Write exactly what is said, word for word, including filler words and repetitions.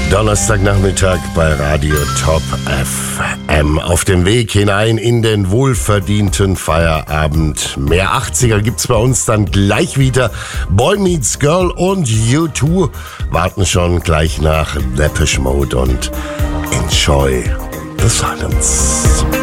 Donnerstagnachmittag bei Radio Top F M. Auf dem Weg hinein in den wohlverdienten Feierabend. Mehr achtziger gibt's bei uns dann gleich wieder. Boy Meets Girl und U zwei warten schon gleich nach Depeche Mode und Enjoy the Silence.